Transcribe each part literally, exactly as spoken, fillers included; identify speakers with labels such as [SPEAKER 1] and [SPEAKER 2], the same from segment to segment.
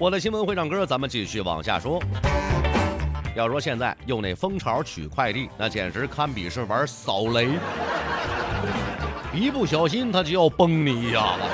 [SPEAKER 1] 我的新闻会唱歌，咱们继续往下说。要说现在用那蜂巢取快递，那简直堪比是玩扫雷，一不小心它就要崩你一下子。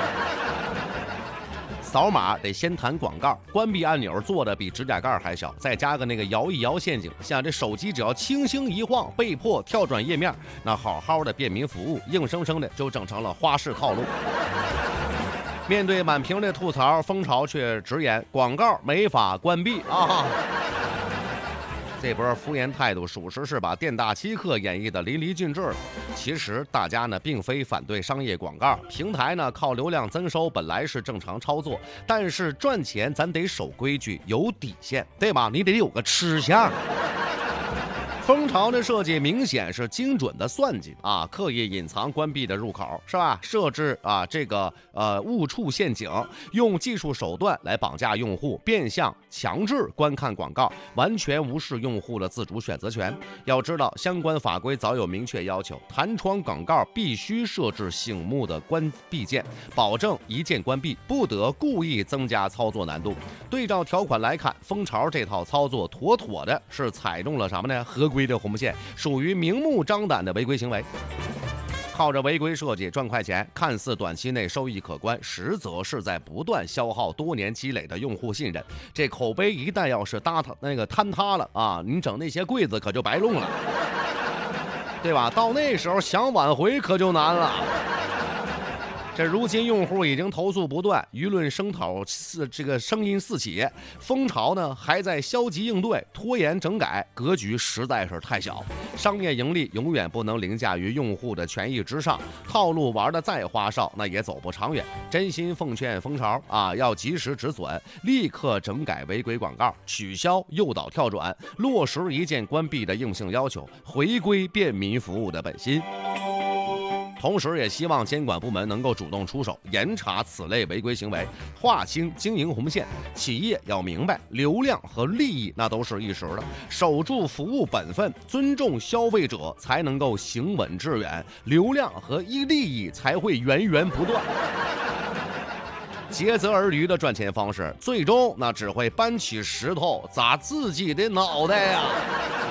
[SPEAKER 1] 扫码得先弹广告，关闭按钮做的比指甲盖还小，再加个那个摇一摇陷阱，像这手机只要轻轻一晃，被迫跳转页面，那好好的便民服务，硬生生的就整成了花式套路。面对满屏的吐槽，蜂巢却直言广告没法关闭啊！这波敷衍态度，属实是把店大欺客演绎的淋漓尽致了。其实大家呢，并非反对商业广告，平台呢靠流量增收本来是正常操作，但是赚钱咱得守规矩，有底线，对吧？你得有个吃相。蜂巢的设计明显是精准的算计啊，刻意隐藏关闭的入口，是吧？设置啊这个呃误触陷阱，用技术手段来绑架用户，变相强制观看广告，完全无视用户的自主选择权。要知道，相关法规早有明确要求，弹窗广告必须设置醒目的关闭键，保证一键关闭，不得故意增加操作难度。对照条款来看，蜂巢这套操作妥妥的是踩中了什么呢？合规的红线，属于明目张胆的违规行为。靠着违规设计赚快钱，看似短期内收益可观，实则是在不断消耗多年积累的用户信任。这口碑一旦要是搭塌那个坍塌了啊，你整那些柜子可就白弄了，对吧？到那时候想挽回可就难了。这如今用户已经投诉不断，舆论声讨这个声音四起，蜂巢呢还在消极应对，拖延整改，格局实在是太小。商业盈利永远不能凌驾于用户的权益之上，套路玩的再花哨，那也走不长远。真心奉劝蜂巢啊，要及时止损，立刻整改违规广告，取消诱导跳转，落实一键关闭的硬性要求，回归便民服务的本心。同时也希望监管部门能够主动出手，严查此类违规行为，划清经营红线。企业要明白，流量和利益那都是一时的，守住服务本分，尊重消费者，才能够行稳致远，流量和利益才会源源不断。竭泽而渔的赚钱方式，最终那只会搬起石头砸自己的脑袋呀！